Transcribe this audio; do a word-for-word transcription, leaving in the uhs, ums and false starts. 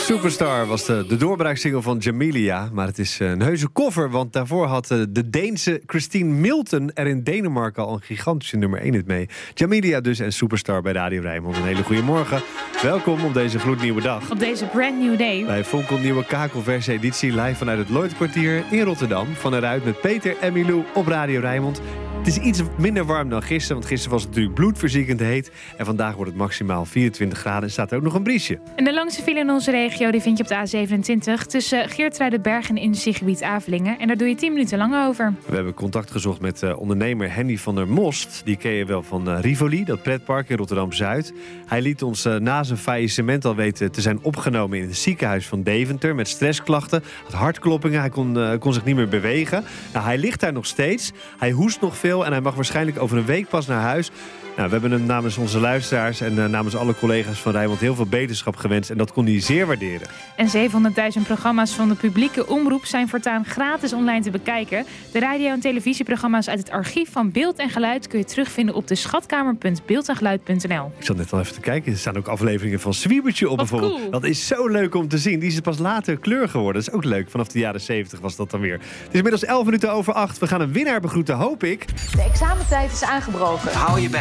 Superstar was de, de doorbraaksingle van Jamelia. Maar het is een heuse cover, want daarvoor had de Deense Christine Milton er in Denemarken al een gigantische nummer één hit mee. Jamelia dus en Superstar bij Radio Rijnmond. Een hele goede morgen. Welkom op deze gloednieuwe dag. Op deze brand new day. Bij Fonkelnieuwe Kakelverse editie live vanuit het Lloydkwartier in Rotterdam. Van eruit met Peter en Milou op Radio Rijnmond. Het is iets minder warm dan gisteren, want gisteren was het natuurlijk bloedverziekend heet. En vandaag wordt het maximaal vierentwintig graden en staat er ook nog een briesje. En de langste file in onze regio die vind je op de A zevenentwintig... tussen Geertruidenberg en industriegebied Avelingen. En daar doe je tien minuten lang over. We hebben contact gezocht met uh, ondernemer Henny van der Most. Die ken je wel van uh, Rivoli, dat pretpark in Rotterdam-Zuid. Hij liet ons uh, na zijn faillissement al weten te zijn opgenomen in het ziekenhuis van Deventer met stressklachten, had hartkloppingen, hij kon, uh, kon zich niet meer bewegen. Nou, hij ligt daar nog steeds, hij hoest nog veel en hij mag waarschijnlijk over een week pas naar huis. Nou, we hebben hem namens onze luisteraars en uh, namens alle collega's van Rijnmond heel veel beterschap gewenst. En dat kon hij zeer waarderen. En zevenhonderdduizend programma's van de publieke omroep zijn voortaan gratis online te bekijken. De radio- en televisieprogramma's uit het archief van Beeld en Geluid kun je terugvinden op de schatkamer punt beeld en geluid punt n l. Ik zat net al even te kijken. Er staan ook afleveringen van Zwiebertje op. Wat bijvoorbeeld. Cool. Dat is zo leuk om te zien. Die is pas later kleur geworden. Dat is ook leuk. Vanaf de jaren zeventig was dat dan weer. Het is inmiddels elf minuten over acht. We gaan een winnaar begroeten, hoop ik. De examentijd is aangebroken. Hou je bij.